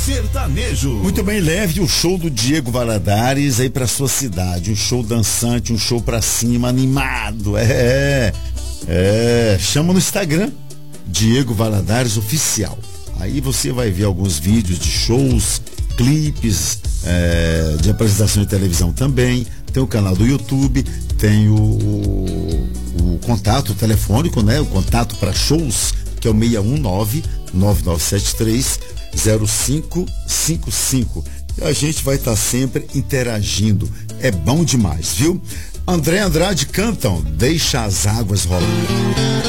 Sertanejo. Muito bem, leve o show do Diego Valadares aí pra sua cidade. Um show dançante, um show pra cima, animado. Chama no Instagram, Diego Valadares Oficial. Aí você vai ver alguns vídeos de shows, clipes, de apresentação de televisão também. Tem o canal do YouTube, tem o contato telefônico, né? O contato para shows, que é o 619-9973-0555. E a gente vai estar sempre interagindo. É bom demais, viu? André Andrade cantam Deixa as Águas Rolar.